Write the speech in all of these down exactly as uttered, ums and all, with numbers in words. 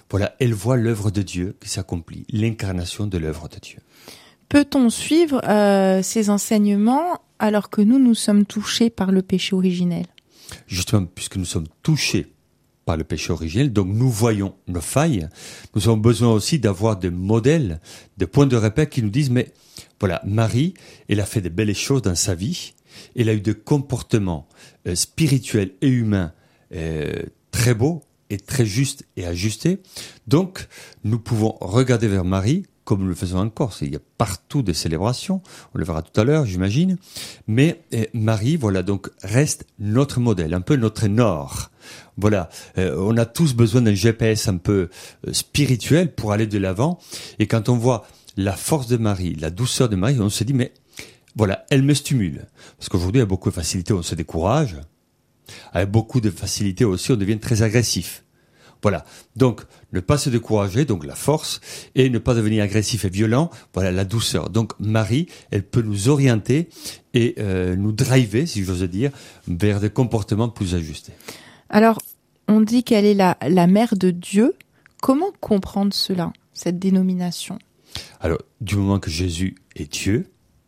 voilà, elle voit l'œuvre de Dieu qui s'accomplit, l'incarnation de l'œuvre de Dieu. Peut-on suivre euh, ces enseignements alors que nous, nous sommes touchés par le péché originel ? Justement, puisque nous sommes touchés par le péché originel, donc nous voyons nos failles, nous avons besoin aussi d'avoir des modèles, des points de repère qui nous disent, mais voilà, Marie, elle a fait de belles choses dans sa vie, elle a eu des comportements euh, spirituels et humains euh, très beaux et très justes et ajustés. Donc, nous pouvons regarder vers Marie comme nous le faisons en Corse. Il y a partout des célébrations, on le verra tout à l'heure, j'imagine. Mais euh, Marie, voilà, donc reste notre modèle, un peu notre nord. Voilà, euh, on a tous besoin d'un G P S un peu euh, spirituel pour aller de l'avant. Et quand on voit la force de Marie, la douceur de Marie, on se dit, mais voilà, elle me stimule. Parce qu'aujourd'hui, il y a beaucoup de facilité, on se décourage. Avec beaucoup de facilité aussi, on devient très agressif. Voilà, donc ne pas se décourager, donc la force, et ne pas devenir agressif et violent, voilà la douceur. Donc Marie, elle peut nous orienter et euh, nous driver, si j'ose dire, vers des comportements plus ajustés. Alors, on dit qu'elle est la, la mère de Dieu. Comment comprendre cela, cette dénomination ? Alors, du moment que Jésus est Dieu,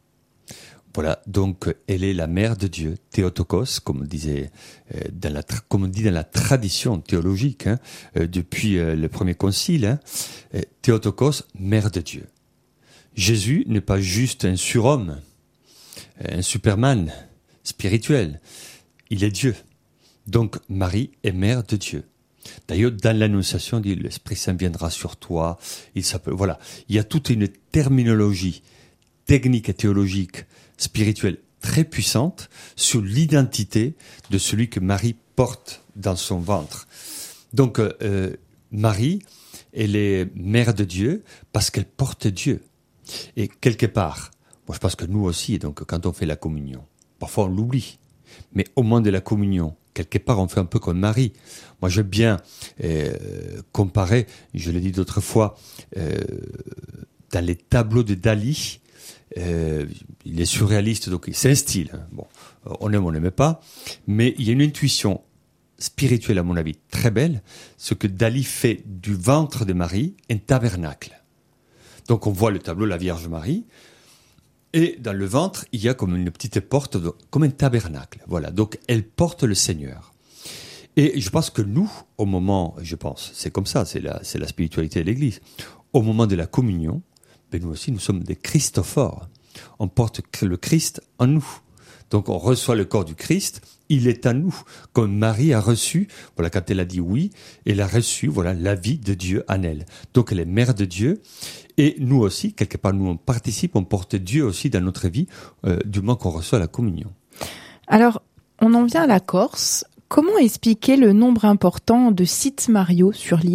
voilà, donc elle est la mère de Dieu, Théotokos, comme on disait, euh, dans la, tra- comme on dit dans la tradition théologique, hein, euh, depuis euh, le premier concile, hein, euh, Théotokos, mère de Dieu. Jésus n'est pas juste un surhomme, un superman spirituel, il est Dieu. Donc Marie est mère de Dieu. D'ailleurs, dans l'Annonciation, on dit l'Esprit Saint viendra sur toi. Il s'appelle, voilà, il y a toute une terminologie technique et théologique spirituelle très puissante sur l'identité de celui que Marie porte dans son ventre. Donc, euh, Marie, elle est mère de Dieu parce qu'elle porte Dieu. Et quelque part, moi je pense que nous aussi, donc quand on fait la communion, parfois on l'oublie, mais au moment de la communion, quelque part on fait un peu comme Marie. Moi j'aime bien euh, comparer, je l'ai dit d'autres fois, euh, dans les tableaux de Dali, Euh, il est surréaliste, donc c'est un style. Hein. Bon, on aime, on n'aime pas, mais il y a une intuition spirituelle, à mon avis, très belle, ce que Dali fait du ventre de Marie un tabernacle. Donc on voit le tableau la Vierge Marie, et dans le ventre, il y a comme une petite porte, comme un tabernacle. Voilà, donc elle porte le Seigneur. Et je pense que nous, au moment, je pense, c'est comme ça, c'est la, c'est la spiritualité de l'Église, au moment de la communion, mais nous aussi, nous sommes des Christophores. On porte le Christ en nous. Donc, on reçoit le corps du Christ, il est à nous. Comme Marie a reçu, voilà, quand elle a dit oui, elle a reçu, voilà, la vie de Dieu en elle. Donc, elle est mère de Dieu. Et nous aussi, quelque part, nous, on participe, on porte Dieu aussi dans notre vie, euh, du moment qu'on reçoit la communion. Alors, on en vient à la Corse. Comment expliquer le nombre important de sites mariaux sur l'île ?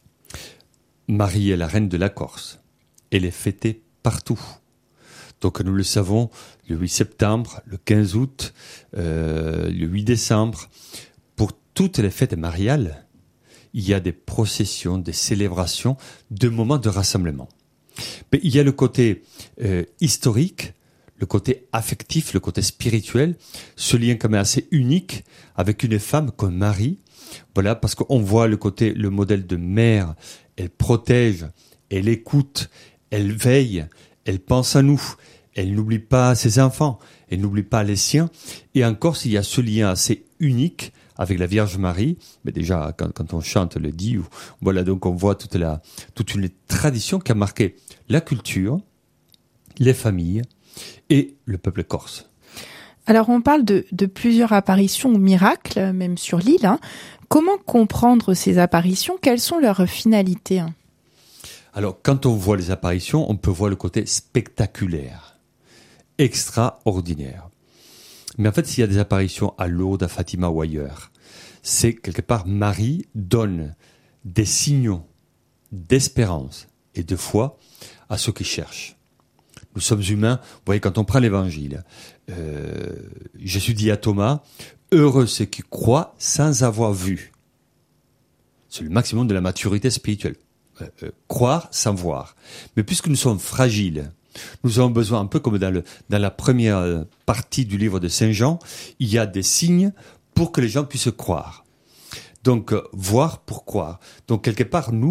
Marie est la reine de la Corse. Elle est fêtée partout. Donc nous le savons, le huit septembre, le quinze août, euh, le huit décembre, pour toutes les fêtes mariales, il y a des processions, des célébrations, des moments de rassemblement. Mais il y a le côté euh, historique, le côté affectif, le côté spirituel, ce lien quand même assez unique avec une femme comme Marie. Voilà, parce qu'on voit le côté, le modèle de mère, elle protège, elle écoute, elle veille, elle pense à nous, elle n'oublie pas ses enfants, elle n'oublie pas les siens. Et en Corse, il y a ce lien assez unique avec la Vierge Marie. Mais déjà, quand, quand on chante le Dieu, voilà, donc on voit toute, la, toute une tradition qui a marqué la culture, les familles et le peuple corse. Alors, on parle de, de plusieurs apparitions ou miracles, même sur l'île. Hein. Comment comprendre ces apparitions ? Quelles sont leurs finalités ? hein Alors, quand on voit les apparitions, on peut voir le côté spectaculaire, extraordinaire. Mais en fait, s'il y a des apparitions à Lourdes, à Fatima ou ailleurs, c'est quelque part Marie donne des signaux d'espérance et de foi à ceux qui cherchent. Nous sommes humains. Vous voyez, quand on prend l'évangile, euh, Jésus dit à Thomas, « Heureux ceux qui croient sans avoir vu ». C'est le maximum de la maturité spirituelle. Euh, euh, croire sans voir. Mais puisque nous sommes fragiles, nous avons besoin, un peu comme dans, le, dans la première partie du livre de Saint Jean, il y a des signes pour que les gens puissent croire. Donc, euh, voir pour croire. Donc, quelque part, nous,